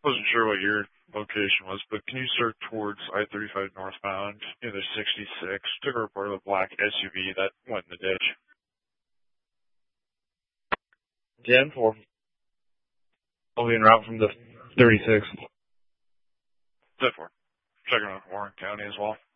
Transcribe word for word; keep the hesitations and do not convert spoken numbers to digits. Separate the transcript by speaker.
Speaker 1: wasn't sure what your location was, but can you start towards I thirty-five northbound in the sixty-six? Took a report of a black S U V that went in the ditch.
Speaker 2: ten four. I'll be en route from the thirty-six.
Speaker 1: ten four. Checking on Warren County as well.